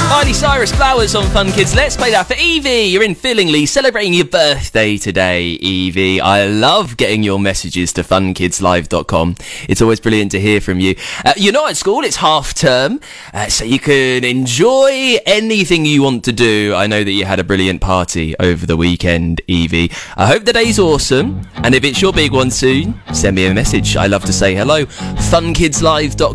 Miley Cyrus, Flowers on Fun Kids. Let's play that for Evie. You're in Fillingly, celebrating your birthday today, Evie. I love getting your messages to funkidslive.com. It's always brilliant to hear from you. You're not at school, it's half term, so you can enjoy anything you want to do. I know that you had a brilliant party over the weekend, Evie. I hope the day's awesome, and if it's your big one soon, send me a message. I love to say hello. funkidslive.com.